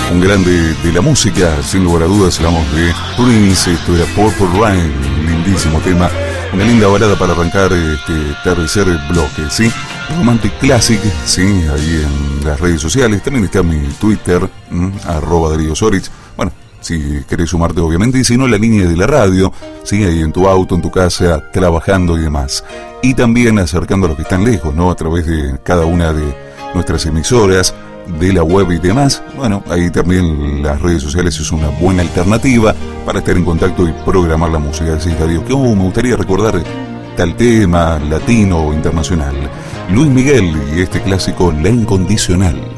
un grande de la música, sin lugar a dudas, hablamos de Prince. Esto era Purple Rain, lindísimo tema, una linda balada para arrancar este tercer bloque, ¿sí? Romantic Classic, ¿sí? Ahí en las redes sociales, también está mi Twitter, @Darío Sorich. Bueno, si querés sumarte obviamente, y si no, la línea de la radio, ¿sí? Ahí en tu auto, en tu casa, trabajando y demás. Y también acercando a los que están lejos, ¿no? A través de cada una de nuestras emisoras, de la web y demás. Bueno, ahí también las redes sociales es una buena alternativa para estar en contacto y programar la música. Decís, Darío, que me gustaría recordar tal tema, latino o internacional. Luis Miguel y este clásico La Incondicional.